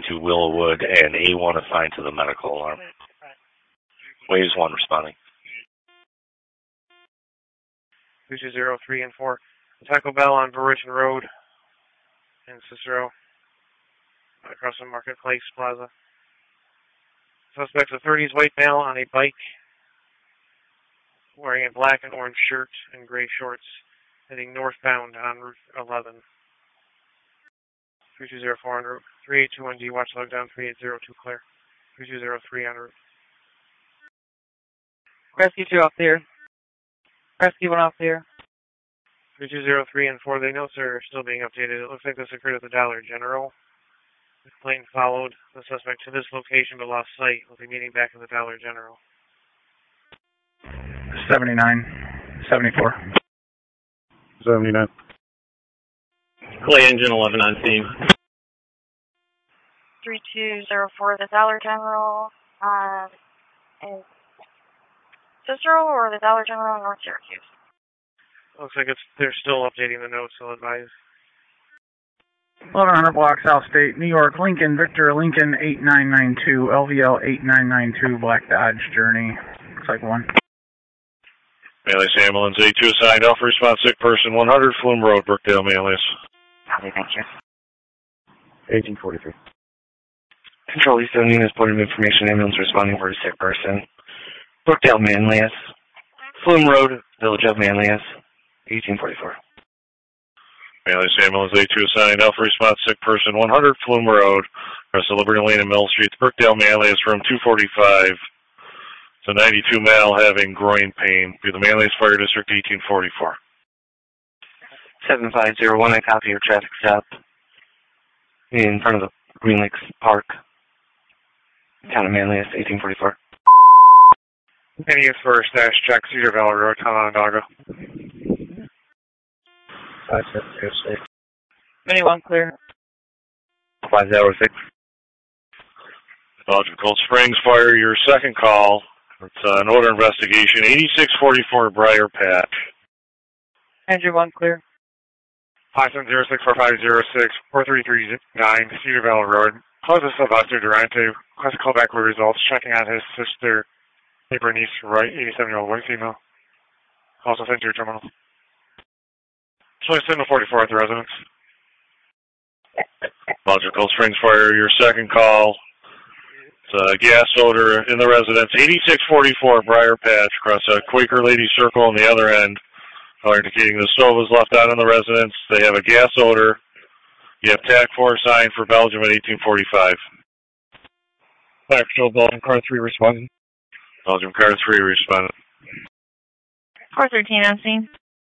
to Willowwood, and A1 assigned to the medical alarm. Waves 1 responding. 2203 and 4. Taco Bell on Verition Road in Cicero, across from Marketplace Plaza. Suspect's a 30s white male on a bike, wearing a black and orange shirt and gray shorts, heading northbound on Route 11. 3204 en route. 3821D, watch log down. 3802 clear. 3203 en route. Rescue 2 off there. Rescue 1 off there. 3203 and 4, the notes are still being updated. It looks like this occurred at the Dollar General. The plane followed the suspect to this location but lost sight. Will be meeting back at the Dollar General. 79, 74. 79. Clay Engine 11 on scene. 3204, the Dollar General in Cicero or the Dollar General in North Syracuse? Looks like they're still updating the notes, so advise. 1100 block South State, New York, Lincoln, Victor, Lincoln 8992, LVL 8992, Black Dodge Journey. Looks like 1. Manlius ambulance, A2 assigned, Alpha response, sick person, 100 Flume Road, Brookdale, Manlius. Copy, thank you. 1843. Control East Union is Board of Information ambulance responding for a sick person. Brookdale, Manlius. Flume Road, Village of Manlius. 1844. Manlius ambulance, A2 assigned, Alpha response, sick person, 100 Flume Road, rest of Liberty Lane and Mill Street, Brookdale, Manlius, room 245. It's a 92 male having groin pain. Be the Manlius Fire District, 1844. 7501, I copy your traffic stop in front of the Green Lakes Park. Town of Manlius, 1844. Any for a stash check, Cedar Valley Road, Town of Onondaga. 5706. Mini 1 clear. 506. Belgium Cold Springs Fire, your second call. It's an order investigation, 8644 Briar Patch. Andrew 1 clear. 57064506 4339 Cedar Valley Road. Close this up Officer Durante. Request a call back with results. Checking on his sister, neighbor, niece, right, 87-year-old white female. Also sent to your terminal. Showing signal 44 at the residence. Belgium Cold Springs Fire, your second call. It's a gas odor in the residence, 8644 Briar Patch, across a Quaker Lady Circle on the other end. Caller indicating the stove was left on in the residence. They have a gas odor. You have TAC 4 signed for Belgium at 1845. Actual Belgium Car 3 responding. Belgium Car 3 responded. 413 on scene.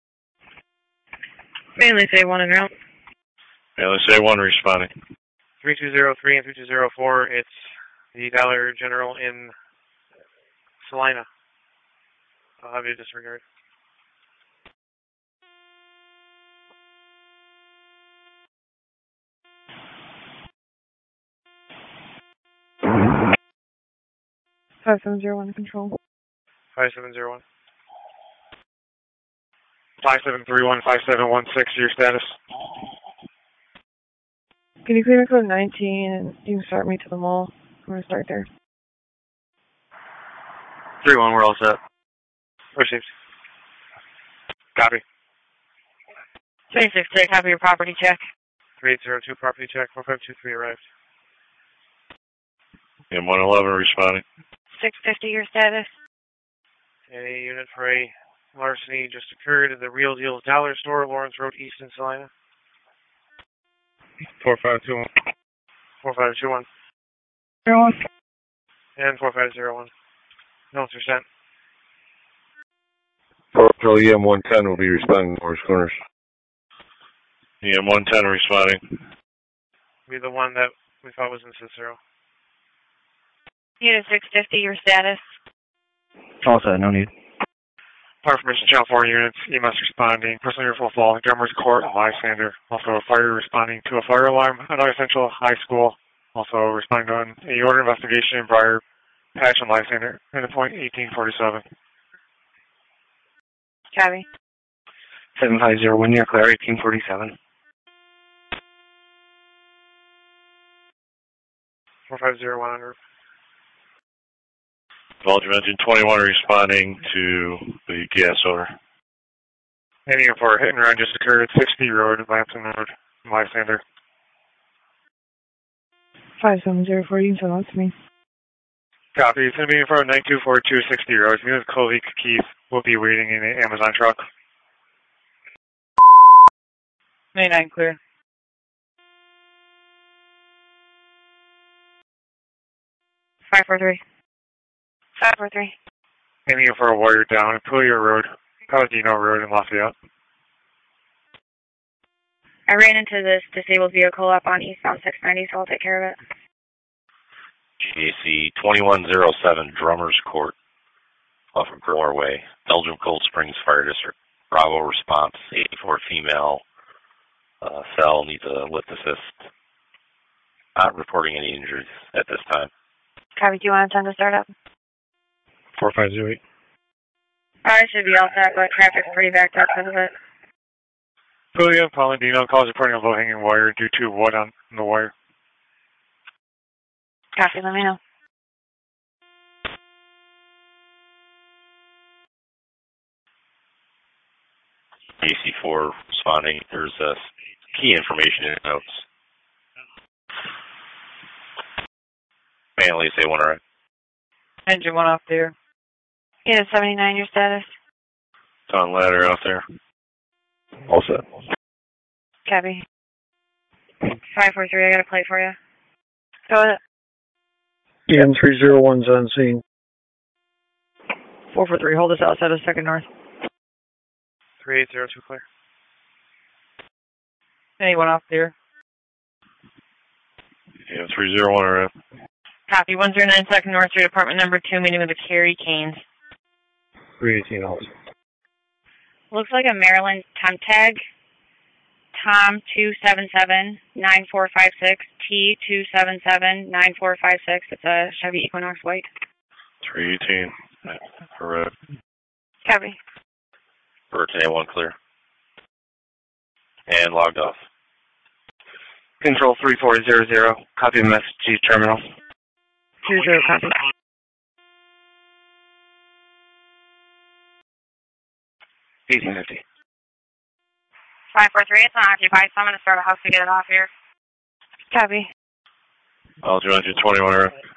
Manlius A1 en route. Manlius A1 responding. 3203 and 3204, it's the Dollar General in Salina. I'll have you disregard. Five 5701 control. 5701. 5731, 5716, your status. Can you clear me code 19 and you can start me to the mall? I'm going to start there. 3-1, we're all set. Received. Copy. 26, copy your property check. 3802, property check, 4523 arrived. M111 responding. 650, your status. A unit for a larceny just occurred at the Real Deals Dollar Store, Lawrence Road, East in Salina. 4521. 4521. 01. And 4501. Notes are sent. Patrol EM110 will be responding to Morris Corners. EM110 responding. Be the one that we thought was in Cicero. Unit 650, your status. All set, no need. Fire Permission Channel 4 units, EMS responding, personal near full fall, Drummers Court, Lysander. Also a fire responding to a fire alarm at North Central High School. Also responding to an order investigation in Briar Patch and Lysander. And the point 1847. Copy. 7501, near Claire, 1847. 4501 on roof. Belgium engine 21 responding to the gas odor. Any for a hit and run just occurred at 60 Road, Lampton Road, Lysander. 5704, you can send that to me. Copy. It's going to be in front of 9242 60 Road. Unit colleague Keith will be waiting in the Amazon truck. 99 clear. Five four three. 543. Any for a wire down at Puglia Road, Palladino Road in Lafayette. I ran into this disabled vehicle up on eastbound 690, so I'll take care of it. GAC 2107, Drummers Court, off of Grower Way, Belgium Cold Springs Fire District. Bravo response, 84 female, cell needs a lift assist. Not reporting any injuries at this time. Copy, do you want to attempt to start up? 4508. I should be all set, but traffic's pretty backed up because of it. Puglia, Palladino, calls reporting a low-hanging wire due to wood on the wire. Copy, let me know. AC4 responding. There's key information in the notes. Manly, say one, all right. Engine 1 off there. Yeah, 79, your status. It's on ladder out there. All set. Copy. 543, I got a plate for you. Go with it. EM 301's on scene. 443, hold us outside of 2nd North. 3802 clear. Anyone off there? Yeah, 301 are up. Copy, 109 2nd North Street, apartment number 2, meeting with the Carrie Canes. 318 also. Looks like a Maryland temp tag. Tom 277-9456, T277-9456. It's a Chevy Equinox white. 318. Correct. Copy. Burton A1 clear. And logged off. Control 3400, copy message to terminal. 20 copy. 1850. 543, it's unoccupied, so I'm going to start a house to get it off here. Copy. Belgium engine 21 are up.